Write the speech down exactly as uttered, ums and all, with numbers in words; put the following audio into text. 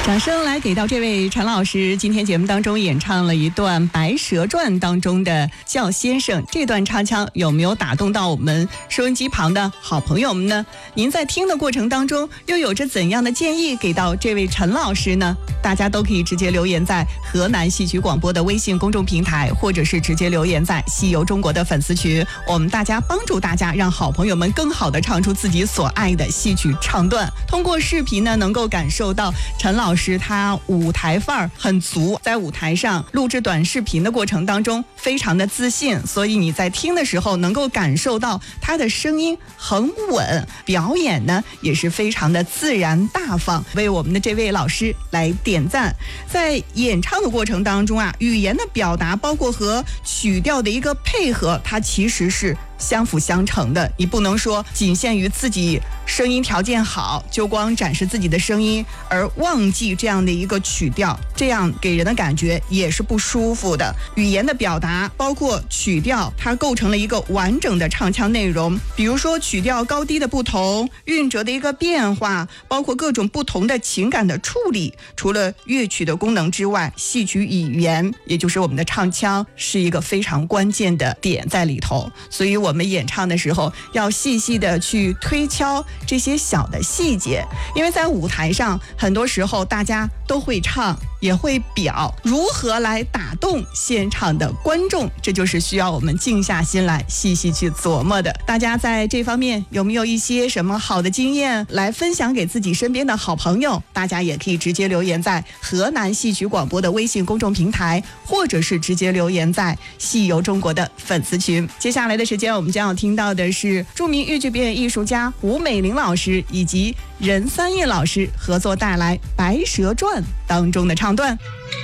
掌声来给到这位陈老师，今天节目当中演唱了一段《白蛇传》当中的叫先生，这段唱腔有没有打动到我们收音机旁的好朋友们呢？您在听的过程当中又有着怎样的建议给到这位陈老师呢？大家都可以直接留言在河南戏曲广播的微信公众平台，或者是直接留言在戏游中国的粉丝群，我们大家帮助大家让好朋友们更好的唱出自己所爱的戏曲唱段。通过视频呢，能够感受到陈老师他舞台范儿很足，在舞台上录制短视频的过程当中非常的自信，所以你在听的时候能够感受到他的声音很稳，表演呢也是非常的自然大方，为我们的这位老师来点赞。在演唱的过程当中啊，语言的表达包括和曲调的一个配合，它其实是相辅相成的，你不能说仅限于自己声音条件好就光展示自己的声音而忘记这样的一个曲调，这样给人的感觉也是不舒服的。语言的表达包括曲调，它构成了一个完整的唱腔内容，比如说曲调高低的不同，韵折的一个变化，包括各种不同的情感的处理。除了乐曲的功能之外，戏曲语言也就是我们的唱腔是一个非常关键的点在里头，所以我们演唱的时候要细细的去推敲这些小的细节，因为在舞台上很多时候大家都会唱也会表，如何来打动现场的观众，这就是需要我们静下心来细细去琢磨的。大家在这方面有没有一些什么好的经验来分享给自己身边的好朋友？大家也可以直接留言在河南戏曲广播的微信公众平台，或者是直接留言在戏游中国的粉丝群。接下来的时间我们将要听到的是著名豫剧表演艺术家吴美玲老师以及任三叶老师合作带来《白蛇传》当中的唱段。